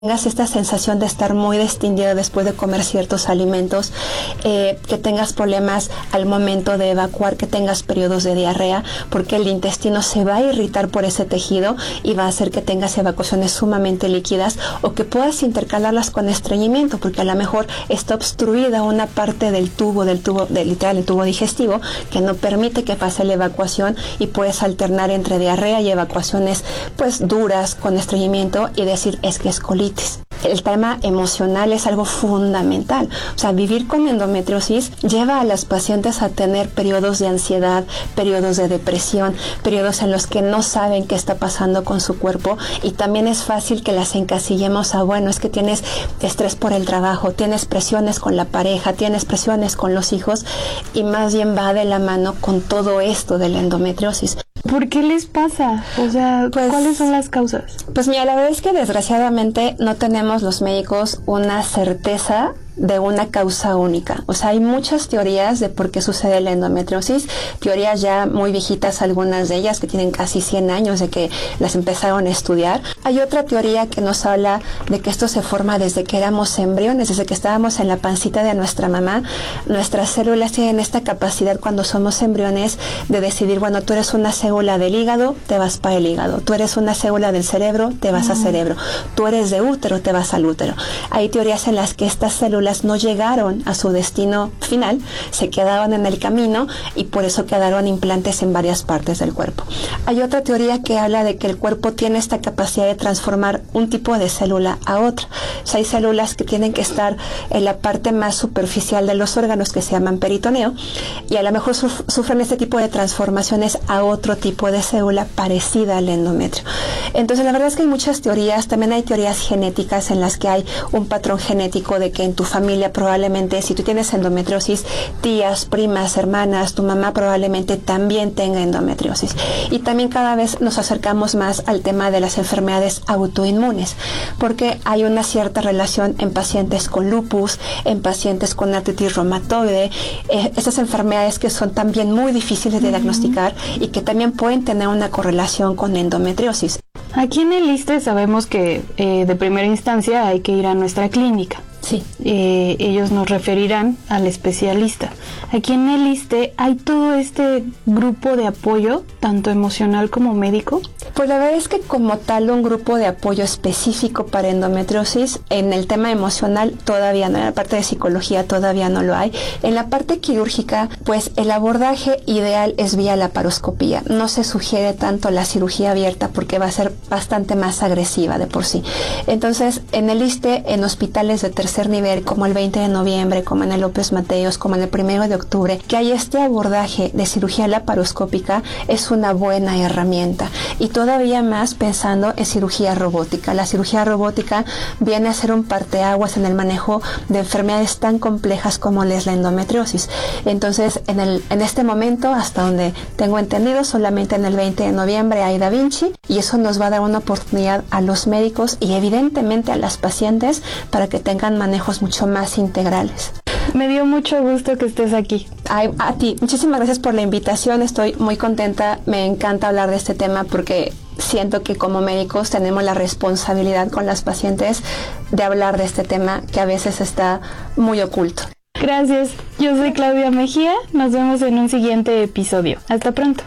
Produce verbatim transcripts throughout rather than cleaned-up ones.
tengas esta sensación de estar muy distendido después de comer ciertos alimentos, eh, que tengas problemas al momento de evacuar, que tengas periodos de diarrea, porque el intestino se va a irritar por ese tejido y va a hacer que tengas evacuaciones sumamente líquidas, o que puedas intercalarlas con estreñimiento, porque a lo mejor está obstruida una parte del tubo, del tubo, de, literal, el tubo digestivo, que no permite que pase la evacuación, y puedes alternar entre diarrea y evacuaciones pues duras con estreñimiento y decir es que es colitis. El tema emocional es algo fundamental. O sea, vivir con endometriosis lleva a las pacientes a tener periodos de ansiedad, periodos de depresión, periodos en los que no saben qué está pasando con su cuerpo, y también es fácil que las encasillemos a, bueno, es que tienes estrés por el trabajo, tienes presiones con la pareja, tienes presiones con los hijos, y más bien va de la mano con todo esto de la endometriosis. ¿Por qué les pasa? O sea, pues, ¿cuáles son las causas? Pues mira, la verdad es que desgraciadamente no tenemos los médicos una certeza de una causa única. O sea, hay muchas teorías de por qué sucede la endometriosis, teorías ya muy viejitas, algunas de ellas que tienen casi cien años de que las empezaron a estudiar. Hay otra teoría que nos habla de que esto se forma desde que éramos embriones, desde que estábamos en la pancita de nuestra mamá. Nuestras células tienen esta capacidad cuando somos embriones de decidir, bueno, tú eres una célula del hígado, te vas para el hígado. Tú eres una célula del cerebro, te vas uh-huh. a cerebro. Tú eres de útero, te vas al útero. Hay teorías en las que estas células no llegaron a su destino final, se quedaron en el camino, y por eso quedaron implantes en varias partes del cuerpo. Hay otra teoría que habla de que el cuerpo tiene esta capacidad de transformar un tipo de célula a otra. O sea, hay células que tienen que estar en la parte más superficial de los órganos, que se llaman peritoneo, y a lo mejor suf- sufren este tipo de transformaciones a otro tipo de célula parecida al endometrio. Entonces, la verdad es que hay muchas teorías. También hay teorías genéticas en las que hay un patrón genético de que en tu familia probablemente, si tú tienes endometriosis, tías, primas, hermanas, tu mamá probablemente también tenga endometriosis. Y también cada vez nos acercamos más al tema de las enfermedades autoinmunes, porque hay una cierta relación en pacientes con lupus, en pacientes con artritis reumatoide, eh, estas enfermedades que son también muy difíciles de uh-huh. diagnosticar y que también pueden tener una correlación con endometriosis. Aquí en el ISSSTE sabemos que eh, de primera instancia hay que ir a nuestra clínica. Sí. Eh, ellos nos referirán al especialista. Aquí en el ISSSTE hay todo este grupo de apoyo, tanto emocional como médico. Pues la verdad es que como tal un grupo de apoyo específico para endometriosis, en el tema emocional todavía no, en la parte de psicología todavía no lo hay. En la parte quirúrgica, pues el abordaje ideal es vía laparoscopía. No se sugiere tanto la cirugía abierta porque va a ser bastante más agresiva de por sí. Entonces, en el ISSSTE, en hospitales de tercer nivel, como el veinte de noviembre, como en el López Mateos, como en el primero de octubre, que hay este abordaje de cirugía laparoscópica, es una buena herramienta. Y todavía más pensando en cirugía robótica. La cirugía robótica viene a ser un parteaguas en el manejo de enfermedades tan complejas como es la endometriosis. Entonces, en, el, en este momento, hasta donde tengo entendido, solamente en el veinte de noviembre hay Da Vinci, y eso nos va a dar una oportunidad a los médicos y evidentemente a las pacientes para que tengan manejos mucho más integrales. Me dio mucho gusto que estés aquí. Ay, a ti, muchísimas gracias por la invitación, estoy muy contenta, me encanta hablar de este tema porque siento que como médicos tenemos la responsabilidad con las pacientes de hablar de este tema que a veces está muy oculto. Gracias, yo soy Claudia Mejía, nos vemos en un siguiente episodio. Hasta pronto.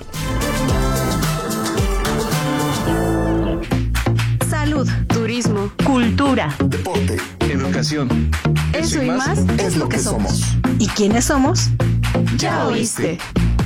Salud, turismo, cultura, deporte, educación. Eso y más es lo que somos. ¿Y quiénes somos? Ya oíste.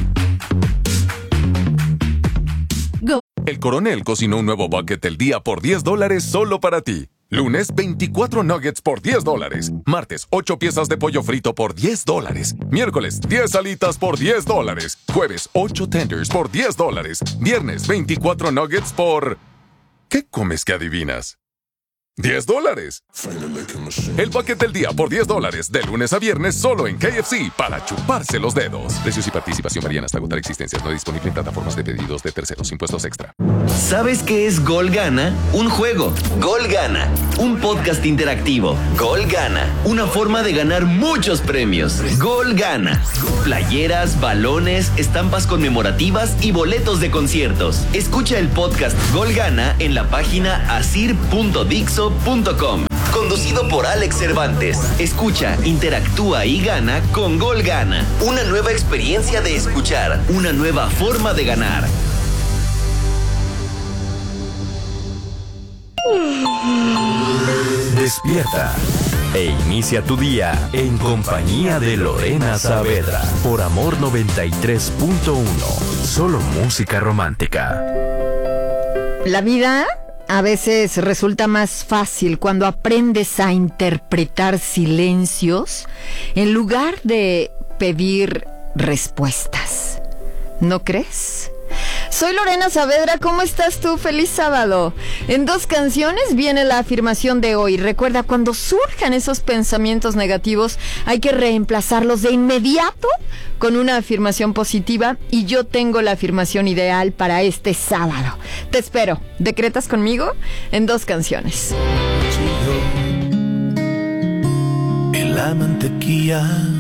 Go. El Coronel cocinó un nuevo bucket del día por diez dólares solo para ti. Lunes, veinticuatro nuggets por diez dólares. Martes, ocho piezas de pollo frito por diez dólares. Miércoles, diez alitas por diez dólares. Jueves, ocho tenders por diez dólares. Viernes, veinticuatro nuggets por... ¿Qué comes que adivinas? ¡diez dólares! El bucket del día por diez dólares, de lunes a viernes, solo en K F C, para chuparse los dedos. Precios y participación varían hasta agotar existencias. No disponible en plataformas de pedidos de terceros. Impuestos extra. ¿Sabes qué es Gol Gana? Un juego. Gol Gana. Un podcast interactivo. Gol Gana. Una forma de ganar muchos premios. Gol Gana. Playeras, balones, estampas conmemorativas y boletos de conciertos. Escucha el podcast Gol Gana en la página asir punto dixo uno punto com. Conducido por Alex Cervantes. Escucha, interactúa y gana con Gol Gana. Una nueva experiencia de escuchar, una nueva forma de ganar. Despierta e inicia tu día en compañía de Lorena Saavedra por Amor noventa y tres punto uno. Solo música romántica. La vida a veces resulta más fácil cuando aprendes a interpretar silencios en lugar de pedir respuestas. ¿No crees? Soy Lorena Saavedra, ¿cómo estás tú? ¡Feliz sábado! En Dos Canciones viene la afirmación de hoy. Recuerda, cuando surjan esos pensamientos negativos, hay que reemplazarlos de inmediato con una afirmación positiva, y yo tengo la afirmación ideal para este sábado. Te espero. ¿Decretas conmigo? En Dos Canciones. En la mantequilla